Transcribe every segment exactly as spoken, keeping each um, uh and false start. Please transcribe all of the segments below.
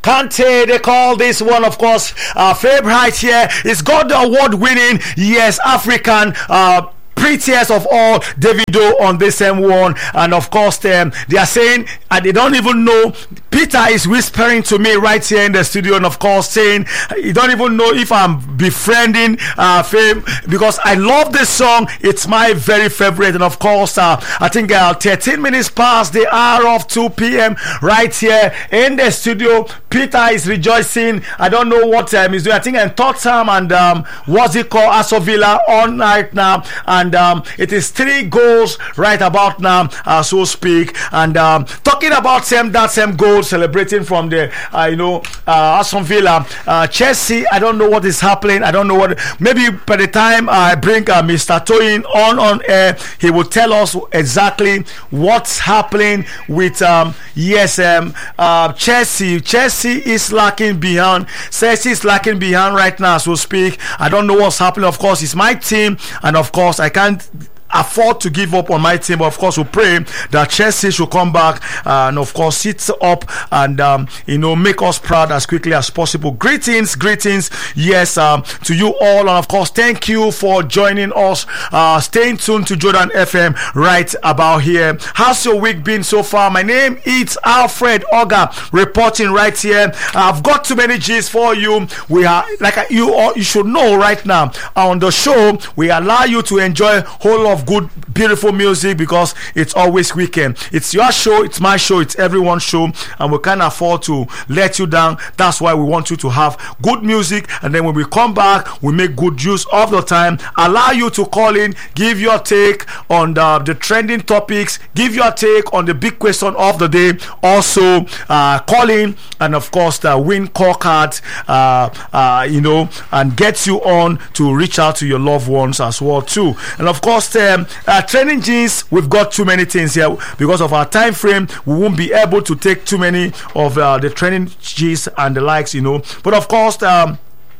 Kante, they call this one, of course, uh, favorite here. It's got the award winning, yes, African uh prettiest of all, Davido on this same one. And of course um, they are saying, and they don't even know, Peter is whispering to me right here in the studio, and of course saying you don't even know if I'm befriending uh, Fame, because I love this song. It's my very favorite. And of course uh, I think uh, thirteen minutes past the hour of two p.m. right here in the studio. Peter is rejoicing. I don't know what time um, he's doing. I think in Tottenham and um, what's it called, Aston Villa on right now. And um, it is three goals right about now, uh, so speak. And um, talking about same that same goal, celebrating from the uh, you know uh, Aston Villa, uh, Chelsea. I don't know what is happening. I don't know what. Maybe by the time I bring uh, Mister Toyin on on air, he will tell us exactly what's happening with um, yes um, uh, Chelsea. Chelsea is lacking behind. Chelsea is lacking behind right now, so speak. I don't know what's happening. Of course, it's my team, and of course I can't afford to give up on my team, but of course we pray that Chelsea should come back uh, and of course sit up and um, you know make us proud as quickly as possible. Greetings, greetings, yes, um, to you all, and of course thank you for joining us. Uh, staying tuned to Jordan F M right about here. How's your week been so far? My name is Alfred Oga, reporting right here. I've got too many G's for you. We are like you all you should know right now on the show. We allow you to enjoy a whole lot of good beautiful music because it's always weekend. It's your show, it's my show, it's everyone's show, and we can't afford to let you down. That's why we want you to have good music, and then when we come back we make good use of the time, allow you to call in, give your take on the, the trending topics, give your take on the big question of the day, also uh, call in and of course the win call card uh, uh, you know and get you on to reach out to your loved ones as well too. And of course uh, Um, uh, training jeans, we've got too many things here because of our time frame. We won't be able to take too many of uh, the training jeans and the likes, you know. But of course, um,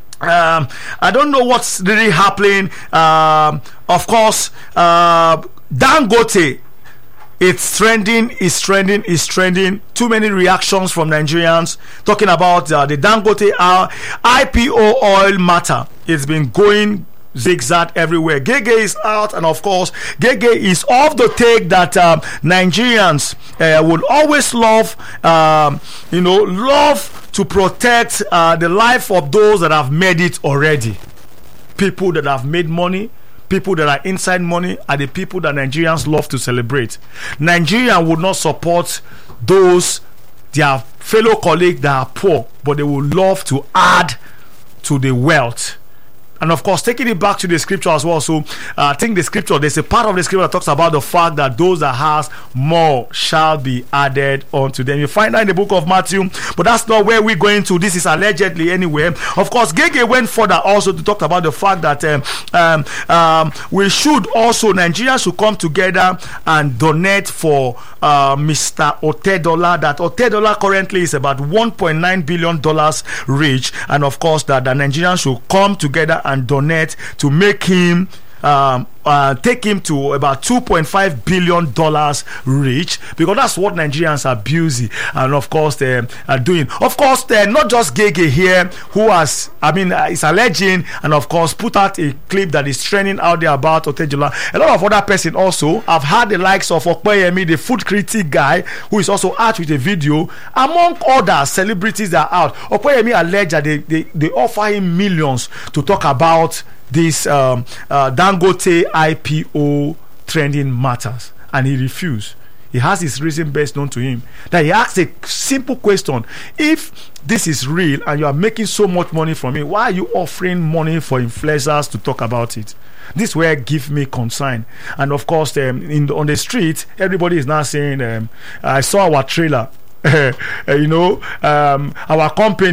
um, I don't know what's really happening. Um, of course, uh, Dangote. It's trending, it's trending, it's trending. Too many reactions from Nigerians talking about uh, the Dangote uh, I P O oil matter. It's been going zigzag everywhere. Gege is out, and of course Gege is of the take that um, Nigerians uh, would always love um, you know love to protect uh, the life of those that have made it already. People that have made money, people that are inside money are the people that Nigerians love to celebrate. Nigerians would not support those their fellow colleagues that are poor, but they would love to add to the wealth. And of course, taking it back to the scripture as well. So, uh, I think the scripture, there's a part of the scripture that talks about the fact that those that has more shall be added unto them. You find that in the book of Matthew, but that's not where we're going to. This is allegedly anyway. Of course, Gege went further also to talk about the fact that um, um, um, we should also, Nigerians should come together and donate for uh, Mister Otedola. That Otedola currently is about one point nine billion dollars rich, and of course that the Nigerians should come together and and donate to make him um, uh, take him to about two point five billion dollars rich, because that's what Nigerians are busy and of course they are doing. Of course, they're not just Gege here who has, I mean, uh, is alleging and of course put out a clip that is trending out there about Otedola. A lot of other person also have had the likes of Opeyemi, the food critic guy, who is also out with a video, among other celebrities that are out. Opeyemi alleged that they, they, they offer him millions to talk about this um, uh, Dangote I P O trending matters, and he refused. He has his reason best known to him. That he asked a simple question: if this is real and you are making so much money from it, why are you offering money for influencers to talk about it? This where give me concern. And of course, um, in the, on the street, everybody is now saying, um, "I saw our trailer." uh, you know, um, our company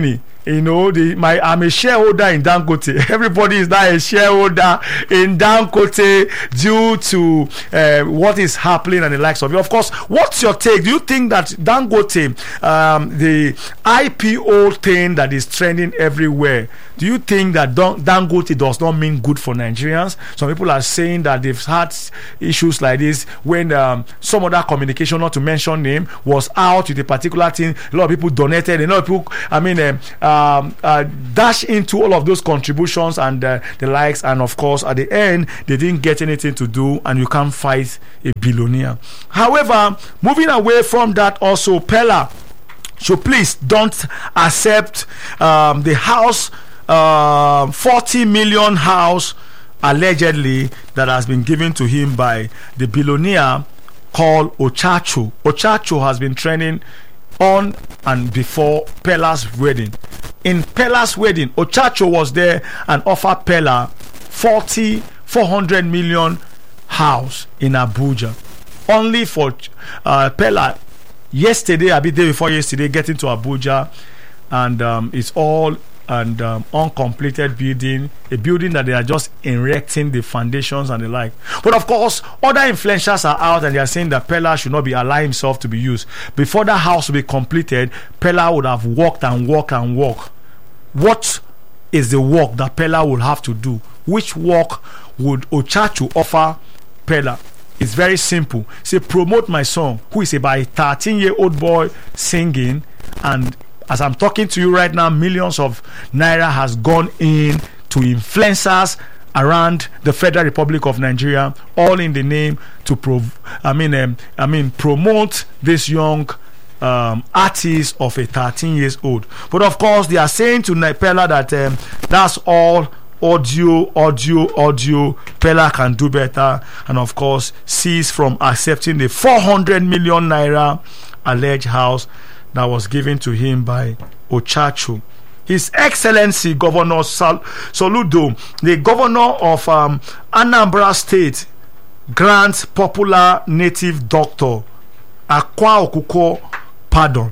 You know, the my I'm a shareholder in Dangote. Everybody is now a shareholder in Dangote due to uh, what is happening and the likes of it. Of course, what's your take? Do you think that Dangote, um, the I P O thing that is trending everywhere, do you think that Dangote does not mean good for Nigerians? Some people are saying that they've had issues like this when um, some other communication, not to mention name, was out with a particular thing. A lot of people donated. A lot of people, I mean, um, um, uh, dash into all of those contributions and uh, the likes. And of course, at the end, they didn't get anything to do, and you can't fight a billionaire. However, moving away from that, also Pella, so please don't accept um, the house. Uh, forty million house allegedly that has been given to him by the billionaire called Ochacho. Ochacho has been trending on and before Pella's wedding. In Pella's wedding, Ochacho was there and offered Pella forty, four hundred million house in Abuja. Only for uh, Pella yesterday, a bit day before yesterday, getting to Abuja, and um, it's all and um, uncompleted building, a building that they are just erecting the foundations and the like. But of course, other influencers are out and they are saying that Pella should not be allowing himself to be used. Before that house will be completed, Pella would have walked and walked and walked. What is the work that Pella will have to do? Which work would Ochacho offer Pella? It's very simple. Say, promote my song, who is about a thirteen year old boy singing, and as I'm talking to you right now, millions of naira has gone in to influencers around the Federal Republic of Nigeria, all in the name to prov- I mean, um, I mean, promote this young um, artist of a thirteen years old. But of course, they are saying to Pella that um, that's all audio, audio, audio. Pella can do better, and of course, cease from accepting the four hundred million naira alleged house that was given to him by Ochacho. His Excellency Governor Sal- Soludo, the governor of um, Anambra State, grants popular native doctor Akwa Okuko pardon,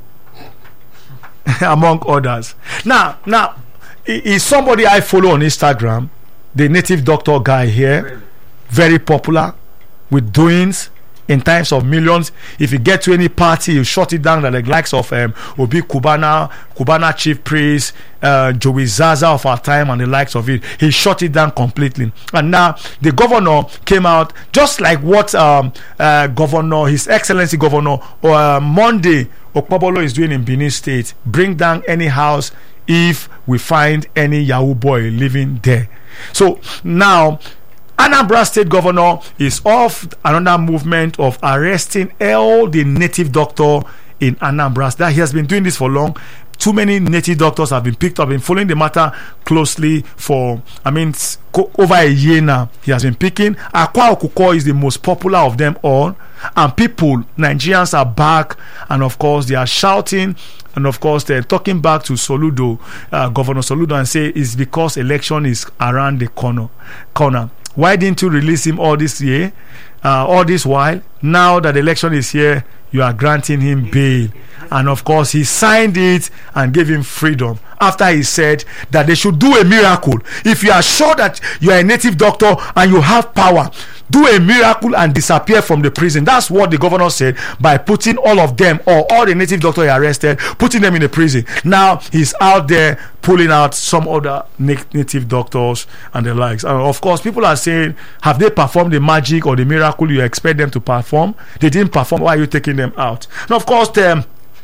among others. Now, now, is somebody I follow on Instagram, the native doctor guy here, really? Very popular with doings in times of millions. If you get to any party, you shut it down, like the likes of um, Obi Kubana, Kubana Chief Priest, uh, Joey Zaza of our time, and the likes of it. He shut it down completely. And now the governor came out, just like what um, uh, Governor, His Excellency Governor uh, Monday Okpobolo is doing in Benin State. Bring down any house if we find any Yahoo boy living there. So now Anambra State Governor is off another movement of arresting all the native doctor in Anambra. That he has been doing this for long. Too many native doctors have been picked up, been following the matter closely for, I mean, over a year now. He has been picking. Akwa Okuko is the most popular of them all, and people, Nigerians, are back, and of course they are shouting, and of course they're talking back to Soludo, uh, Governor Soludo, and say it's because election is around the corner. corner. Why didn't you release him all this year, uh, all this while? Now that the election is here, you are granting him bail. And of course, he signed it and gave him freedom after he said that they should do a miracle. If you are sure that you are a native doctor and you have power, do a miracle and disappear from the prison. That's what the governor said by putting all of them, or all the native doctors he arrested, putting them in the prison. Now he's out there pulling out some other native doctors and the likes. And of course, people are saying, have they performed the magic or the miracle you expect them to perform? They didn't perform. Why are you taking them out? And of course, the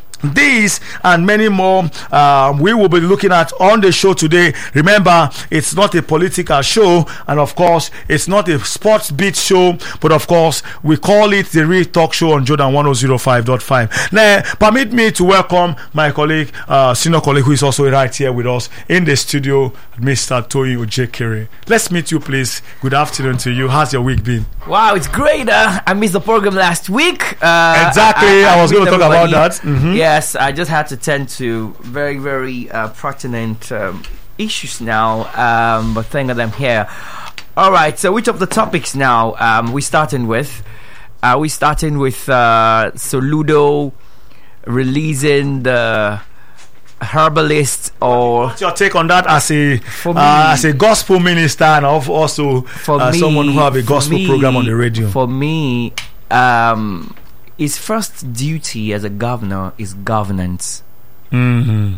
these and many more um, we will be looking at on the show today. Remember, it's not a political show, and of course it's not a sports beat show, but of course we call it the Real Talk Show on Jordan one oh zero five point five. Now permit me to welcome my colleague, uh, senior colleague, who is also right here with us in the studio, Mister Toyi Ojekere. Let's meet you, please. Good afternoon to you. How's your week been? Wow, it's great. uh, I missed the program last week. uh, exactly I, I, I was going to talk about that. Mm-hmm. Yeah. Yes, I just had to tend to very, very uh, pertinent um, issues now, um, but thank God I'm here. All right, so which of the topics now um, we starting with? Are we starting with uh, Soludo releasing the herbalist or what's your take on that as a For me- uh, as a gospel minister and of- also for uh, me, someone who have a for gospel me- program on the radio? For me, um, his first duty as a governor is governance. Mhm.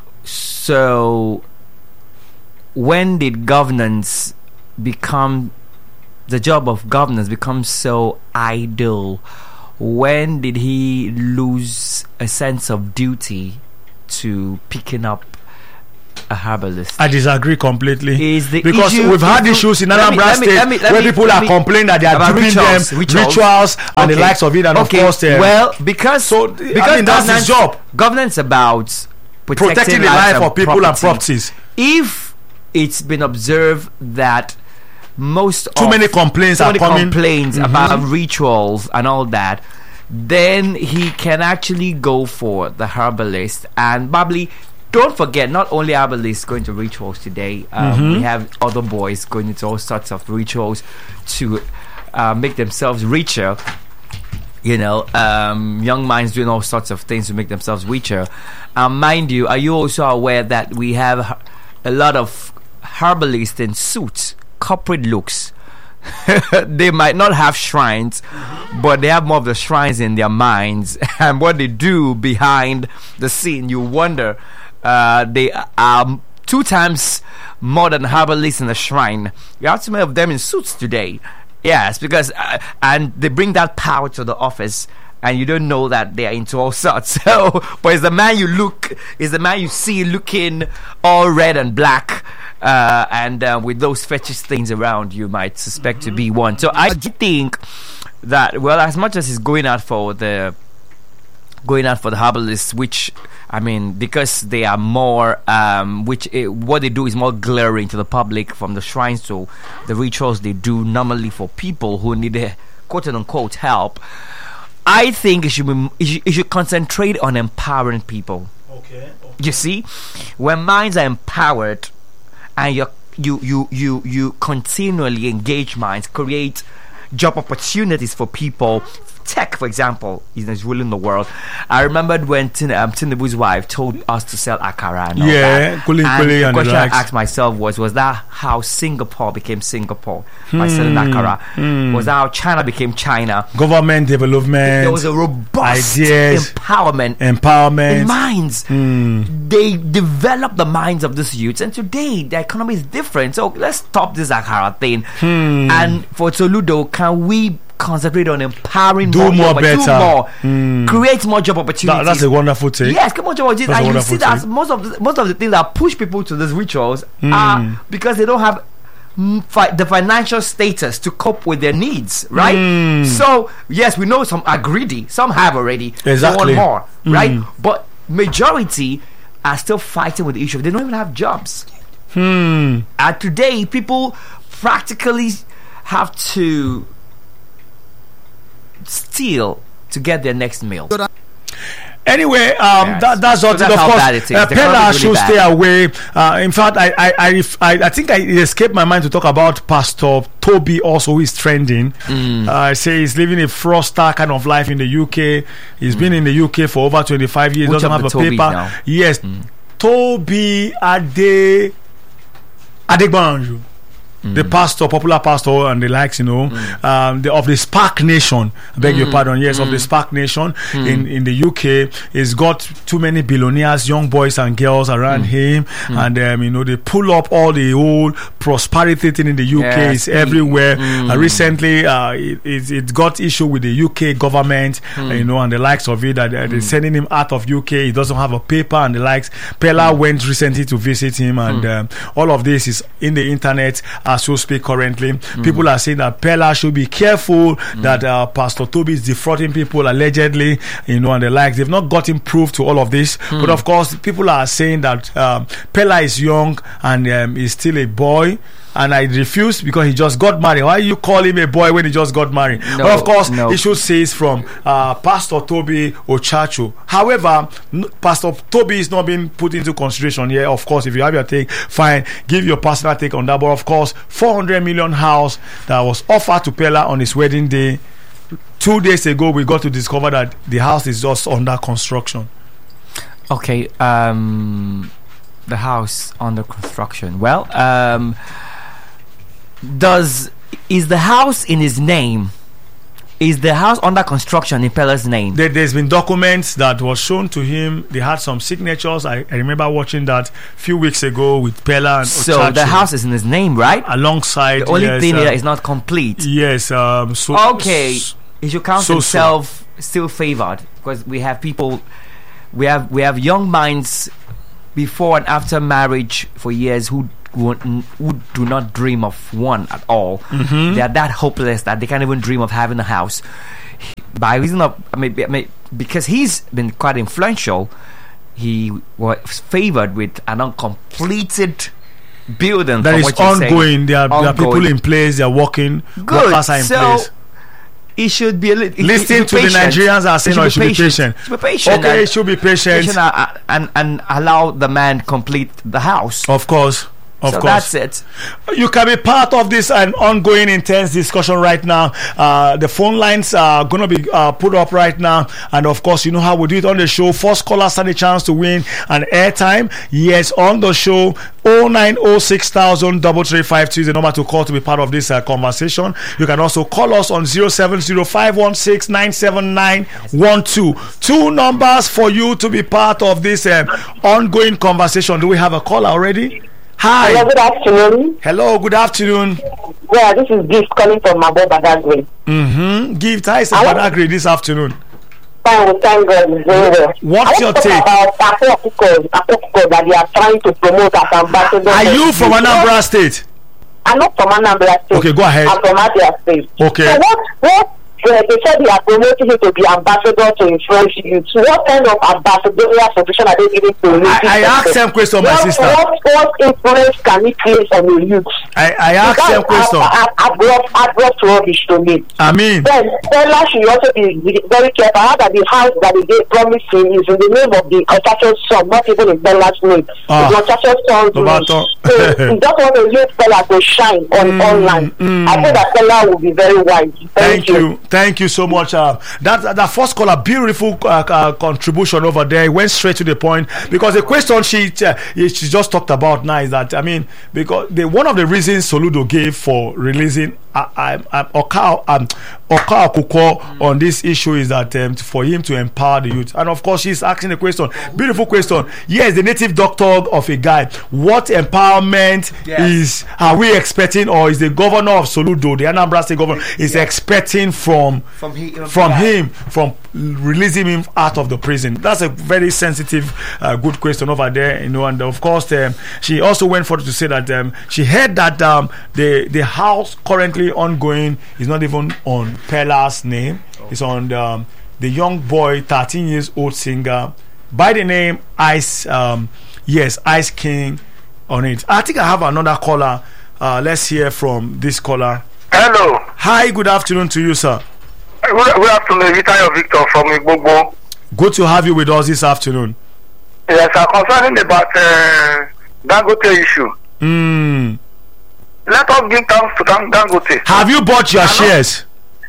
So, when did governance become the job of governance become so idle? When did he lose a sense of duty to picking up a herbalist? I disagree completely. Is the because issue- we've had is the- issues in let me- Anambra let me- State let me- let where me- people let are me- complaining that they are about giving rituals, them rituals. rituals, and Okay. the likes of it, and Okay, of course, uh, well, because so, I because mean, that's his governance- job. Governance about protecting, protecting the lives life of people and property. properties. If it's been observed that most Too of many complaints so are many coming. complaints Mhm. about rituals and all that, then he can actually go for the herbalist. And probably, don't forget, not only herbalists going to rituals today, um, Mhm. we have other boys going into all sorts of rituals to uh, make themselves richer. You know, um, young minds doing all sorts of things to make themselves richer. Um, mind you, are you also aware that we have h- a lot of herbalists in suits, corporate looks? They might not have shrines, but they have more of the shrines in their minds, and what they do behind the scene, you wonder. Uh, they are two times more than herbalists in the shrine. You have too many of them in suits today. Yes, because uh, and they bring that power to the office, and you don't know that they are into all sorts. So, but it's the man you look, is the man you see looking all red and black, uh, and uh, with those fetish things around, you might suspect mm-hmm. to be one. So I think that, well, as much as he's going out for the going out for the herbalists, which I mean, because they are more, um, which uh, what they do is more glaring to the public from the shrines to the rituals they do normally for people who need a quote unquote help. I think it should be, it should, it should concentrate on empowering people. Okay, okay. You see, when minds are empowered, and you you you you you continually engage minds, create job opportunities for people. Tech, for example, is ruling the world. I remembered when Tin, um, Tinubu's wife told us to sell akara and all yeah, that. Kuli, And Kuli the and question the I likes. asked myself was, was that how Singapore became Singapore? By Hmm, selling akara? hmm. Was that how China became China? Government development, There was a robust ideas, empowerment empowerment in minds. Hmm. They develop the minds of these youths, and today the economy is different. So let's stop this akara thing. Hmm. And for Toludo, can we concentrate on empowering Do more, more job- better. do more, Hmm. create more job opportunities? That, that's a wonderful take. Yes, come on, job opportunities. That's a And you wonderful see that take. most of the, most of the things that push people to these rituals Hmm. are because they don't have mm, fi- the financial status to cope with their needs, right? Hmm. So yes, we know some are greedy, some have already, Exactly. they want more, Hmm. right? But majority are still fighting with the issue. They don't even have jobs. Hmm. And today, people practically have to steal to get their next meal. Anyway, um, Yes. that, that's So what that's of how course. bad it is. Uh, The Pella economy is should really stay bad. away. Uh, in fact, I, I, I, I, I think I, it escaped my mind to talk about Pastor Toby, also who is trending. Mm. Uh, I say he's living a fraudster kind of life in the U K. He's been in the U K for over twenty-five years. Which Doesn't of have the a Tobys paper. now? Yes, Mm. Toby Ade Adegbanju. The pastor, popular pastor, and the likes, you know, um, the, of the Spark Nation. I beg your pardon. Yes, of the Spark Nation in, in the U K. He's got too many billionaires, young boys and girls around him, and um, you know they pull up all the old prosperity thing in the U K. Yes. It's everywhere. Mm. Uh, recently, uh, it, it, it got issue with the U K government, uh, you know, and the likes of it. That uh, they're sending him out of U K. He doesn't have a paper and the likes. Pella went recently to visit him, and um, all of this is in the internet as we speak currently. People are saying that Pella should be careful that uh, Pastor Toby is defrauding people allegedly, you know, and the likes. They've not gotten proof to all of this, but of course, people are saying that um, Pella is young and um, is still a boy. And I refuse because he just got married. Why you call him a boy when he just got married? No, but of course, no. it should say it's from uh, Pastor Toby Ochacho. However, n- Pastor Toby is not being put into consideration here. Of course, if you have your take, fine, give your personal take on that. But of course, four hundred million house that was offered to Pella on his wedding day. Two days ago, we got to discover that the house is just under construction. Okay. Um, the house under construction. Well, um, does is the house in his name? Is the house under construction in Pella's name? There, there's been documents that was shown to him. They had some signatures. I, I remember watching that a few weeks ago with Pella and So Ochachi, the house is in his name, right? alongside. The only yes, thing uh, here is not complete. Yes. Um, so Okay, s- he should count so- so. himself still favored because we have people, we have we have young minds before and after marriage for years who who, who do not dream of one at all. Mhm. They are that hopeless that they can't even dream of having a house. By reason of, I mean, I mean, because he's been quite influential, he was favored with an uncompleted building. that from is what you're saying. ongoing. There are, there are people Ongoing. in place. They are working. Good. Workers are in So place. he should be a little. Listening to the Nigerians are saying, "Oh, he should be patient." Should be patient. Okay, and, he should be patient. patient and, and and allow the man complete the house. Of course. Of so course. that's it. You can be part of this an ongoing intense discussion right now. Uh, the phone lines are going to be uh, put up right now. And of course, you know how we do it on the show. First caller stand a chance to win an airtime. Yes, on the show. oh nine oh six thousand three three five two is the number to call to be part of this uh, conversation. You can also call us on zero seven zero five one six nine seven nine one two. Two numbers for you to be part of this uh, ongoing conversation. Do we have a caller already? Hi. Hello, good afternoon. Hello, good afternoon. Yeah, this is Gift calling from Mabo Badagry. Mm-hmm. Give Tyson I want- Badagry this afternoon. Fine, thank God, it's very well. What's I your want to take? talk about Akoko, Akoko that they are trying to promote as ambassador. Are you from Anambra State? I'm not from Anambra State. Okay, go ahead. I'm from Abia State. Okay. So what, what uh, they said they are promoting him to be ambassador to influence youth. So what kind of ambassadorial position are they giving to youth? I, I asked them question, my what, sister. What, what influence can he place on the youth? I, I asked them question. I, I, I brought, I brought rubbish to me. I mean, Then Stella should also be very careful. How that the house that they gave promised him is in the name of the Ochacho's son, not even in Stella's name. Ah. It's Ochacho's son's name. Lobato. So he just want to use Stella to shine on Mm, online. mm. I think that Stella will be very wise. Thank, thank you. Thank you so much. Uh, that that first caller, beautiful uh, uh, contribution over there. He went straight to the point because the question she uh, she just talked about now is that I mean because the one of the reasons Soludo gave for releasing uh, uh, uh, Oka um, Oka Okuko on this issue is that um, for him to empower the youth, and of course she's asking the question, beautiful question. Yes, the native doctor of a guy. What empowerment Yes. is are we expecting, or is the governor of Soludo, the Anambra State governor, is expecting from From he, from him from releasing him out of the prison? That's a very sensitive uh, good question over there, you know. And of course um, she also went further to say that um, she heard that um, the the house currently ongoing is not even on Pella's name. Oh. It's on the, um, the young boy, thirteen years old singer by the name Ice um, yes Ice King on it. I think I have another caller. Uh, let's hear from this caller. Hello. Hi, good afternoon to you, sir. Good, good afternoon, Vitayo Victor from Igbogo. Good to have you with us this afternoon. Yes, I'm concerning about uh, Dangote issue. Mm. Let us give thanks to Dan- Dangote. Have you bought your Hello? shares?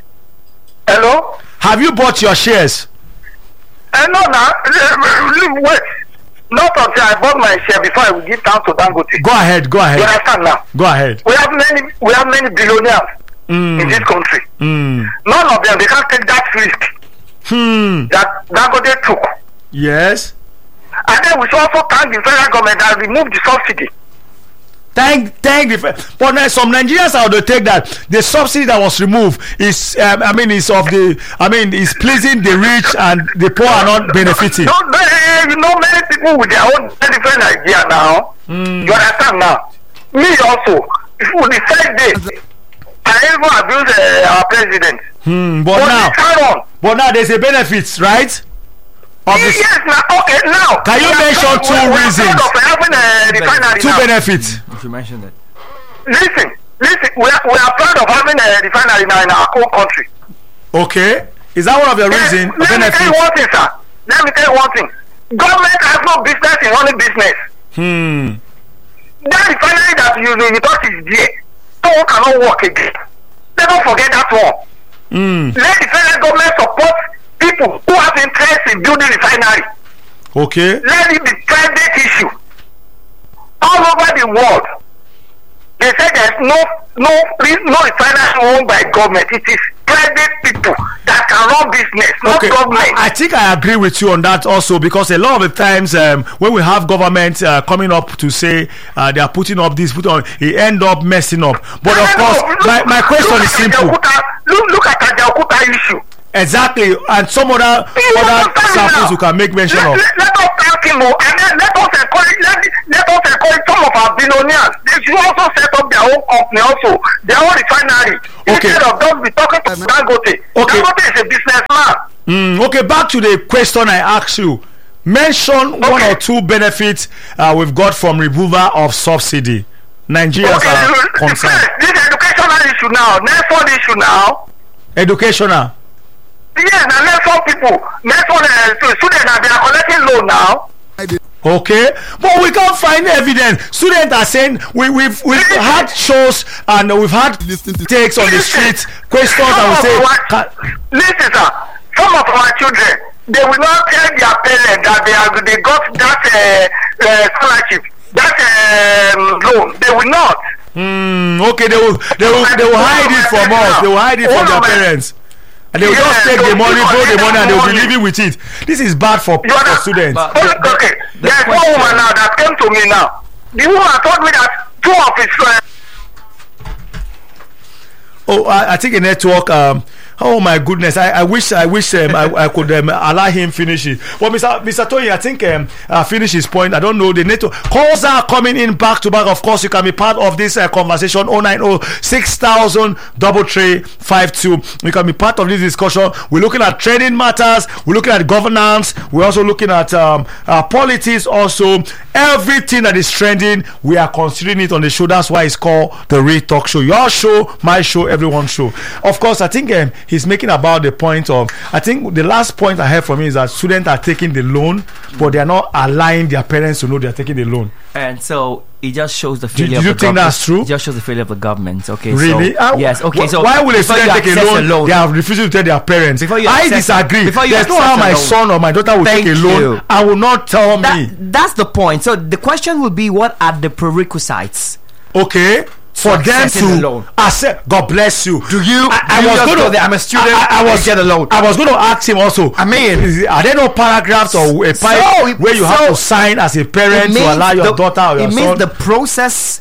Hello? Have you bought your shares? Uh, no, now, uh, wait. Not until I bought my share before I will give thanks to Dangote. Go ahead, go You ahead, understand now? go ahead. We have many, we have many billionaires in Mm. this country. Mm. None of them, they can't take that risk Hmm. that Dangote took. Yes. And then we should also thank the federal government that removed the subsidy. Thank, thank the. fe- But now some Nigerians are to take that the subsidy that was removed is, um, I mean, is of the. I mean, is pleasing the rich and the poor are not benefiting. No, no, eh, you know, many people with their own different idea now. Mm. You understand now? Me also, if we decide this, I even abuse uh, our president. Hmm. But But now, we carry on. but now there's a benefit, right? Of Yes, this, now, okay, now. Can you we are mention proud- two we are proud reasons? of having a refinery two now. benefits. If you mentioned it. Listen, listen, we are, we are proud of having a refinery now in our own country. Okay. Is that one of the Yes, reasons? let me tell you Benefit. one thing, sir. Let me tell you one thing. Government has no business in running business. Hmm. That refinery that you, you thought is there, no one cannot work again. Never forget that one. Hmm. Let the federal government support people who have interest in building refinery. Okay. Let it be private issue. All over the world, they say there's no no no refinery owned by government. It is private people that can run business, not Okay, government. I think I agree with you on that also, because a lot of the times um, when we have government uh, coming up to say uh, they are putting up this, put on, it end up messing up. But of No, no, course, look- my, my question look is at simple. Ajaokuta- Look, look at the Ajaokuta issue. Exactly, and some other You other understand examples now? you can make mention let, of. Let, let us thank him, oh, and then let us encourage let, let us encourage some of our billionaires. They should also set up their own company, also their own refinery. Okay. Instead of just be talking to Dangote. Okay. Dangote is a businessman. Mm, okay, back to the question I asked you. Mention one Okay. or two benefits uh, we've got from removal of subsidy. Nigerians Okay, are you- concerned. first, this educational issue now, next one issue now. Educational. Yes, now next one people, next one uh, so students that they are collecting loan now. Okay, but we can't find evidence. Students are saying we, we've we've had shows and we've had takes on the streets, questions, Some and we of say, our- "Ca- Listen, sir. Some of our children, they will not tell their parents that they are they got that uh, uh, scholarship, that um, loan. They will not. hmm, okay, they will they will they will hide it from us. They will hide it from their parents, and they will just Yeah, take the they'll money, keep throw the collecting money, and they will be money. living with it. This is bad for, You for understand? students. But- Okay, the- okay. the There's one question- woman now that came to me now. The woman told me that two of his friends. Oh, I, I think a network. Um, oh my goodness! I, I wish I wish um, I, I could um, allow him finish it. Well, Mister Mister Tony, I think um, uh, finish his point. I don't know the network calls are coming in back to back. Of course, you can be part of this uh, conversation. Oh nine oh six thousand double three five two. You can be part of this discussion. We're looking at trading matters. We're looking at governance. We're also looking at um, uh, politics. Also, everything that is trending, we are considering it on the show. That's why it's called the Real Talk Show. Your show, my show, everyone's show. Of course, I think um, he's making about the point of. I think the last point I heard from him is that students are taking the loan, but they are not allowing their parents to know they are taking the loan. And so it just shows the Do, failure do of you the think government. that's true? It just shows the failure of the government. Okay. Really? So, Uh, yes. Okay. wh- So why would a before student you take a access loan? a loan, They are refusing to tell their parents. Before you I access- disagree. before you There's no access how a my loan. son or my daughter will Thank take a loan. you. I will not tell me. that, that's the point. So the question will be, what are the prerequisites? Okay. For them accessing the to loan. accept. God bless you. Do you- I, do you I was just going go to. there, I'm a student, I, I, I and was get a loan? I was going to ask him also. I mean- is, are there no paragraphs or a So, pipe where you have so to sign as a parent It to means allow your the- daughter or your it son? means the process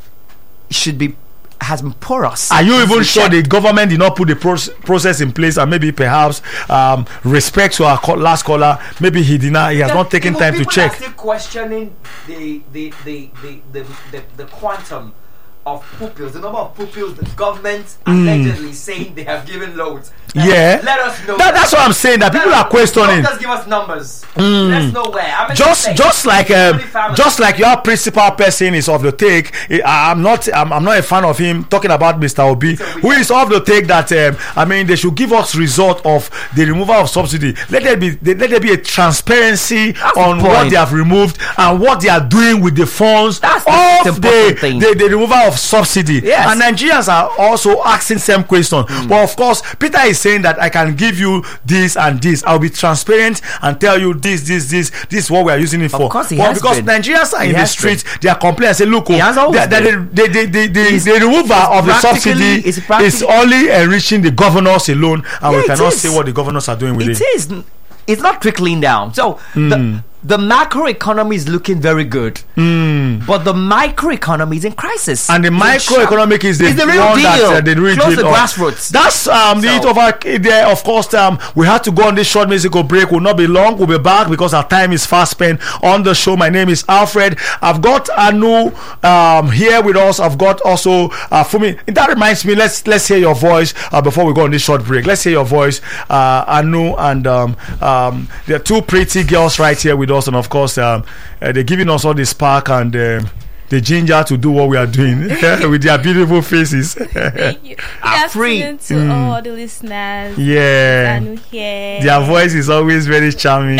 should be has been porous. Are you Has even been sure checked. the government did not put the proce- process in place, and maybe perhaps um, respect to our co- last caller, maybe he did not, he has not taken People- time to people check. are still questioning the the the the the, the, the quantum of pupils, the number of pupils the government allegedly saying they have given loans. Now, Yeah. let us know. That, that's what I'm saying. That people Let are us- questioning. Don't just give us numbers. Let's know where. I'm Just, just like, um, just like your principal person is of the take. I- I'm not, I'm, I'm not a fan of him talking about Mister Obi, who is of the take that um, I mean they should give us result of the removal of subsidy. Let there be, let there be a transparency That's the on what point. they have removed and what they are doing with the funds That's the of most the, important thing. the the removal of subsidy. Yes. And Nigerians are also asking same question. But of course, Peter is saying that I can give you this and this. I'll be transparent and tell you this, this, this, this is what we are using it for. course he But has because been. Nigerians are He in the has streets, they are complaining and say, look, He has oh, always the, the, the, the, the, the, It's- the removal of the practically- subsidy it's is practically- only enriching the governors alone, and Yeah, we it cannot is. say what the governors are doing with It it. is. It's not trickling down. So the the macroeconomy is looking very good, but the microeconomy is in crisis. And the It's in shock. microeconomic is the, It's the real one deal. that uh, the real Close deal the of- grassroots. That's um the So- it over there. Of course, um we had to go on this short musical break. Will not be long. We'll be back because our time is fast spent on the show. My name is Alfred. I've got Anu um here with us. I've got also uh Fumi. That reminds me. Let's let's hear your voice uh, before we go on this short break. Let's hear your voice, uh Anu, and um um there are two pretty girls right here with us, and of course um uh, they're giving us all the spark and. Uh, the ginger to do what we are doing with their beautiful faces. Thank you. Good Are free. afternoon to all the listeners. Yeah, Anu here. their voice is always very charming.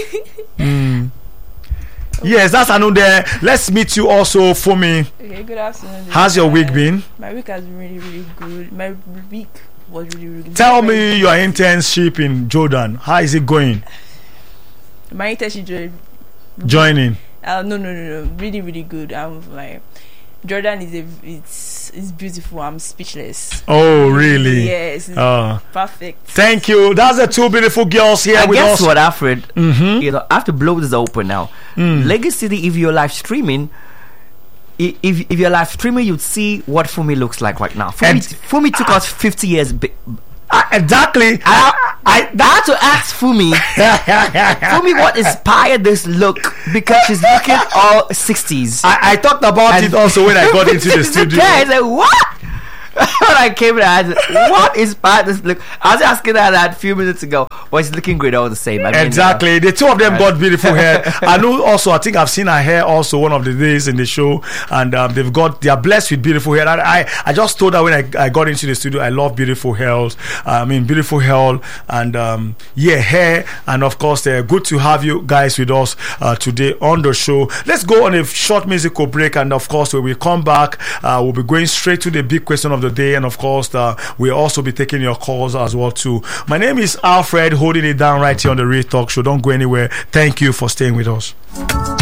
Mm. Yes, that's Anu there. Let's meet you also for me. Okay, good afternoon. How's your week been? My week has been really, really good. My week was really, really good. Tell Very me your internship in Jordan. How is it going? My internship joining. Uh, no, no, no, no. Really, really good. I'm like, Jordan is a, it's, it's beautiful. I'm speechless. Oh, really? Yes. It's Uh, perfect. thank you. That's the two beautiful girls here And with guess us. what, Alfred? Mhm. You know, I have to blow this open now. Mm. Legacy City, if you're live streaming, i- if if you're live streaming, you'd see what Fumi looks like right now. Fumi, And- Fumi took us fifty years. Bi- Uh, exactly. I, I, I had to ask Fumi, Fumi, what inspired this look? Because she's looking all sixties. I, I talked about And- it also when I got into the studio. Yeah, I said, what? When I came in, I said, what inspired this look? I was asking her that a few minutes ago. Well, it's looking great all the same. I mean, uh, Exactly. The two of them got beautiful hair. I know also, I think I've seen her hair also one of the days in the show. And um, they've got, they are blessed with beautiful hair. And I, I just told her when I, I got into the studio, I love beautiful hair. I mean, beautiful hair. And um, yeah, hair. And of course, uh, good to have you guys with us uh, today on the show. Let's go on a short musical break. And of course, when we come back, uh, we'll be going straight to the big question of the day. And of course, uh, we'll also be taking your calls as well too. My name is Alfred, holding it down right here on the Real Talk Show. Don't go anywhere. Thank you for staying with us.